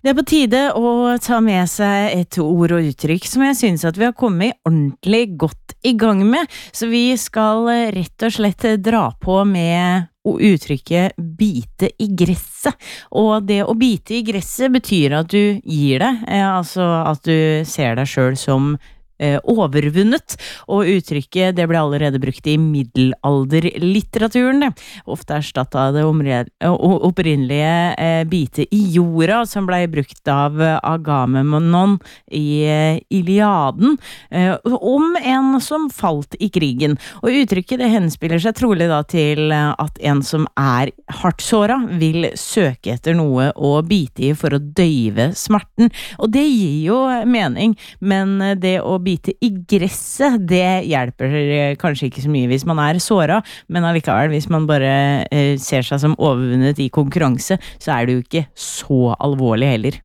Det på tide å ta med seg et ord og uttrykk som jeg synes at vi har kommet ordentlig godt i gang med. Så vi skal rett og slett dra på med uttrykket bite i gresset. Og det å bite i gresset betyr at du gir det, altså at du ser deg selv som overvunnet, og uttrykket det ble allerede brukt i middelalderlitteraturen det. Ofte erstattet av det opprinnelige bite i jorda som ble brukt av Agamemnon i Iliaden om en som falt i krigen, og uttrykket det henspiller seg trolig da til at en som hardt såret vil søke etter noe å bite i for å døyve smerten, og det gir jo mening, men det å bite i gresset, det hjelper kanskje ikke så mye hvis man såret, men allikevel, hvis man bare ser seg som overvunnet i konkurranse, så det jo ikke så alvorlig heller.